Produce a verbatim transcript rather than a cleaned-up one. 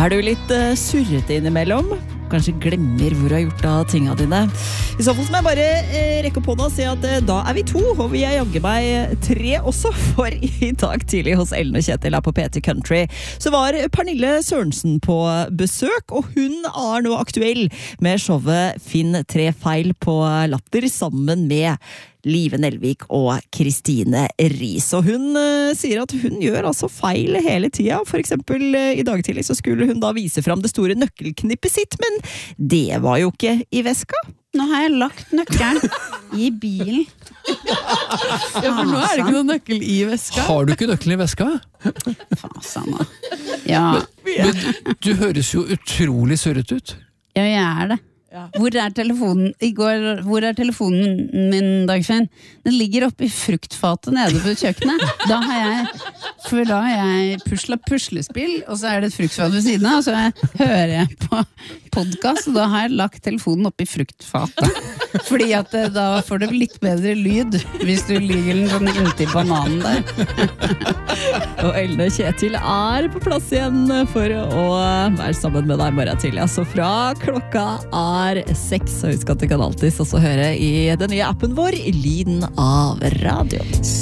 Er du litt uh, surrete innimellom? Kanskje glemmer hvor du har gjort av tingene dine. I så fall må jeg bare eh, rekke opp hånda og si at eh, da er vi to, og vi er jagge meg tre også, for i dag tidlig hos Ellen og Kjetil her på P T Country, så var Pernille Sørensen på besøk, og hun er nå aktuell med showet Finn tre feil på latter sammen med Live Nelvik og Kristine Ries. Og hun uh, sier at hun gjør altså feil hele tida. For eksempel uh, i dag tidlig så skulle hun da vise fram det store nøkkelknippet sitt, men det var jo ikke i veska. Nå har jeg lagt nøkkelen i bilen. Ja, for nå er det ikke noen nøkkel i veska. Har du ikke nøkkelen i veska? Fasan da. Ja. Men, men du høres jo utrolig surret ut. Ja, jeg er det. Ja. Hvor er telefonen i går, hvor er telefonen min, Dagfinn? Den ligger oppe i fruktfatet nede på kjøkkenet. Da har jeg, for da har jeg puslet puslespill, og så er det et fruktfat ved siden av, og så jeg, hører jeg på podcast, og da har jeg lagt telefonen oppe i fruktfatet. Fordi at det, da får det litt bedre lyd, hvis du ligger den sånn inntil bananen der. Og Ellen og Kjetil er på plass igjen for å være sammen med deg i morgen tidlig. Altså fra klokka er seks, og husk at du kan alltid også høre i den nye appen vår, Lyden av radio.